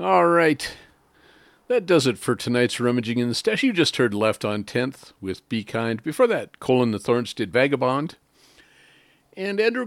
All right. That does it for tonight's Rummaging in the Stash. You just heard Left on 10th with Be Kind. Before that, Colin the Thorns did Vagabond. And Andrew